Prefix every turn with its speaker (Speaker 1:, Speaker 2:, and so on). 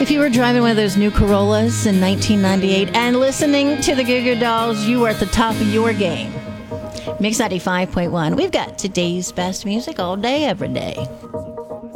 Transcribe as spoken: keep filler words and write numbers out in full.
Speaker 1: If you were driving one of those new Corollas in nineteen ninety-eight and listening to the Goo Goo Dolls, you were at the top of your game. Mix ninety-five point one. We've got today's best music all day, every day.